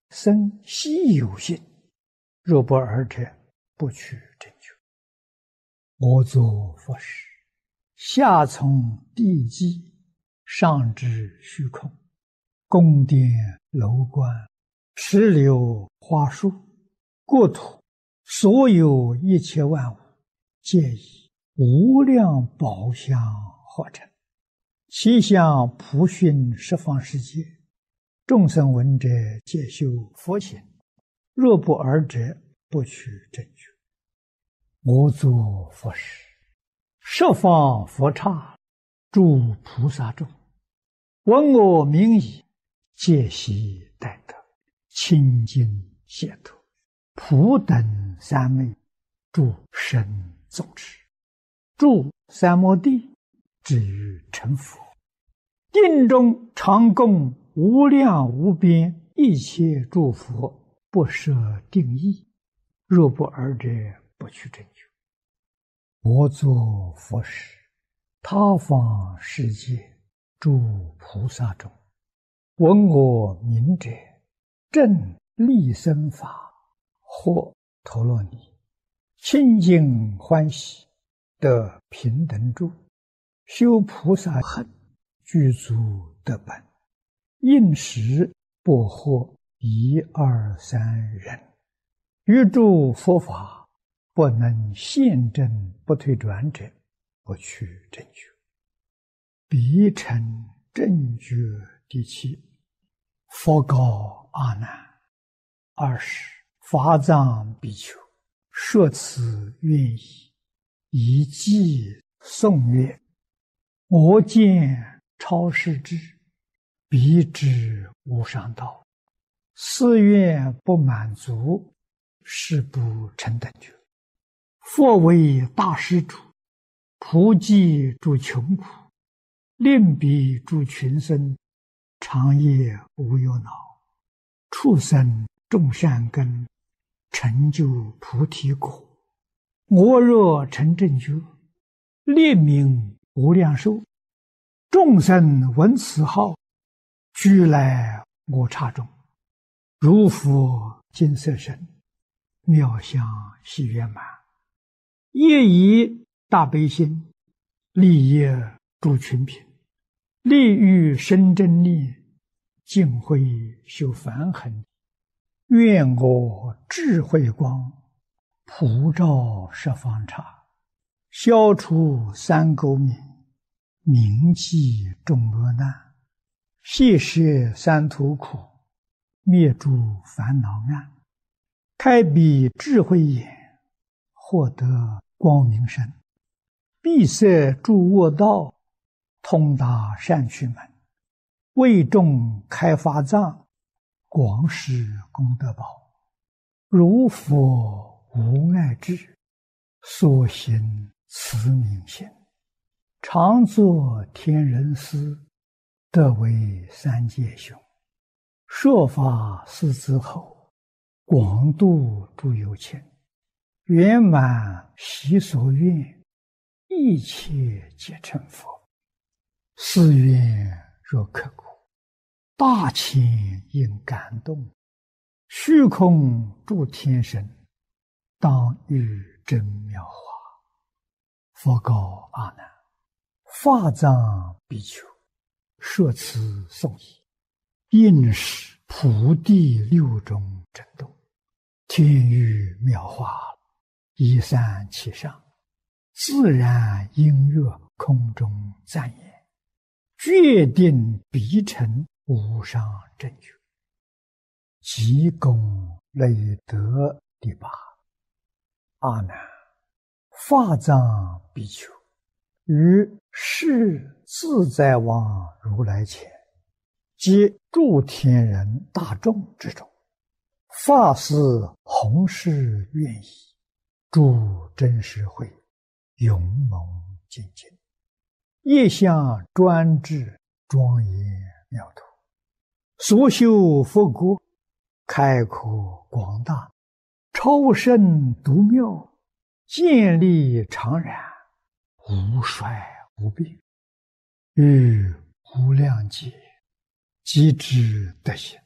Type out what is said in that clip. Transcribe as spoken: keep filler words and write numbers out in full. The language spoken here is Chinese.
生希有性，若不尔者，不取正觉。我作佛时，下从地基，上至虚空，宫殿楼观，池流花树，国土，所有一切万物，皆以无量宝相化成。其相普熏十方世界，众生闻者皆修佛行，若不尔者，不取正觉。我作佛时，十方佛刹，诸菩萨众，闻我名已，皆悉待得，清净解脱，普等三昧，诸神众持，住三摩地，至于成佛。定中常供无量无边一切诸佛，不设定义，若不尔者，不取正觉。我作佛时，他方世界诸菩萨中，闻我名者，正利生法，或陀罗尼，清净欢喜，得平等住，修菩萨行，具足得本，应时不获一二三人，于诸佛法不能现证不退转者，不取正觉。彼成正觉第七。佛告阿难：二十法藏比丘，说此愿已，以偈颂曰：我见超世智，彼知无上道，誓愿不满足，是不成等觉。佛为大施主，普济诸穷苦，令彼诸群生，长夜无忧恼，畜生种善根，成就菩提果。我若成正觉，列名无量寿，众生闻此号，俱来我刹中，如佛金色身，妙相喜圆满，业以大悲心，利益诸群品，利欲生真念，净慧修梵行。愿我智慧光，普照十方刹，消除三垢冥，铭记众恶难，悉摄三途苦，灭诸烦恼暗，开彼智慧眼，获得光明身，闭塞诸恶道，通达善趣门，为众开法藏，广施功德宝。如佛无碍智，所行慈悯心，常作天人师，得为三界雄。说法四子后，广度诸有情，圆满习所愿，一切皆成佛。誓愿若刻骨，大千应感动，虚空诸天神，当遇真妙法。佛告阿难：法藏比丘，说此颂已，应是普地六种震动，天域妙法，一散其上，自然音乐空中赞言，决定必成无上正觉。即功累德第八。阿难，法藏比丘，于世自在王如来前，及诸天人大众之中，发誓弘誓愿已，诸真实会，勇猛精进，业相专制，庄严妙土，所修佛国，开阔广大，超胜独妙，建立常然，无衰无病，于无量劫，即知德行，